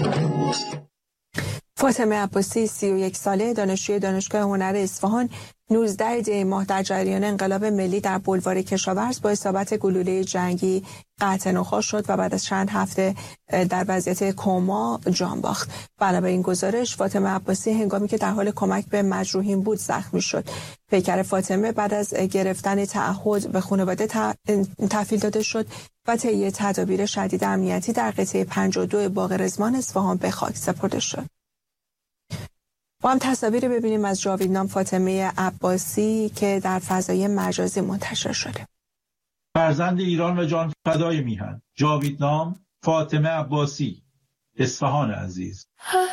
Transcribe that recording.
فاطمه عباسی 31 ساله دانشجوی دانشگاه هنر اصفهان 19 دی ماه در جریان انقلاب ملی در بلوار کشاورز با اصابت گلوله جنگی قطع نخاع شد و بعد از چند هفته در وضعیت کما جان باخت. علاوه این گزارش فاطمه عباسی هنگامی که در حال کمک به مجروحین بود زخمی شد. پیکر فاطمه بعد از گرفتن تعهد به خانواده تحویل داده شد و طی تدابیر شدید امنیتی در قطعه 52 باغ رضوان اصفهان به خاک سپرده شد. با هم تصاویر ببینیم از جاویدنام فاطمه عباسی که در فضای مجازی منتشر شده. فرزند ایران و جان فدای میهن، جاویدنام فاطمه عباسی، اصفهان عزیز.